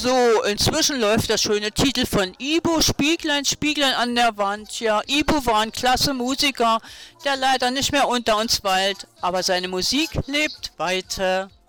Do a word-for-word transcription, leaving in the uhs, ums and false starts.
So, inzwischen läuft der schöne Titel von Ibo, Spieglein, Spieglein an der Wand. Ja, Ibo war ein klasse Musiker, der leider nicht mehr unter uns weilt, aber seine Musik lebt weiter.